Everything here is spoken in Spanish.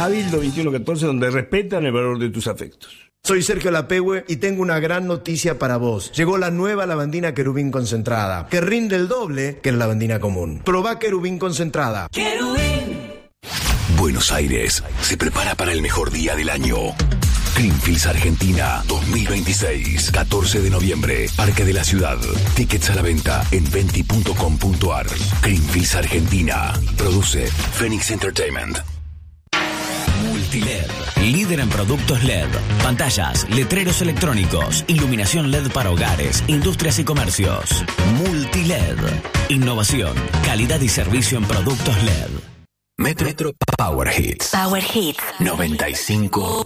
Cabildo 2114, donde respetan el valor de tus afectos. Soy Sergio Lapehue y tengo una gran noticia para vos. Llegó la nueva lavandina Querubín concentrada, que rinde el doble que la lavandina común. Probá Querubín concentrada. Querubín. Buenos Aires se prepara para el mejor día del año. Greenfields Argentina 2026, 14 de noviembre, Parque de la Ciudad. Tickets a la venta en venti.com.ar. Greenfields Argentina. Produce Phoenix Entertainment. Multiled, líder en productos LED, pantallas, letreros electrónicos, iluminación LED para hogares, industrias y comercios. Multiled, innovación, calidad y servicio en productos LED. Metro Power Hits. Power Hits 95.1.